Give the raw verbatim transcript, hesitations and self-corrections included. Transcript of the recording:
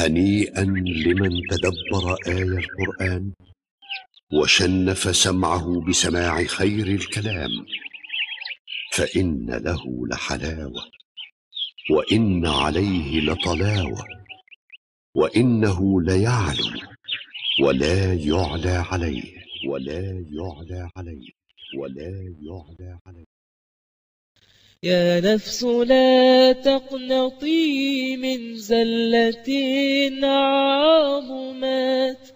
هنيئا لمن تدبر آي القرآن وشنف سمعه بسماع خير الكلام، فإن له لحلاوة وإن عليه لطلاوة، وإنه ليعلو ولا يعلى عليه ولا يعلى عليه ولا يعلى عليه. يا نفس لا تقنطي من زلة عظمت